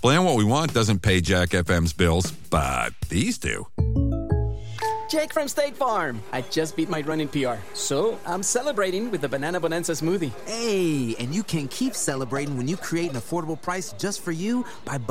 Playing what we want doesn't pay Jack FM's bills, but these do. Jake from State Farm. I just beat my running PR, so I'm celebrating with the Banana Bonanza smoothie. Hey, and you can keep celebrating when you create an affordable price just for you by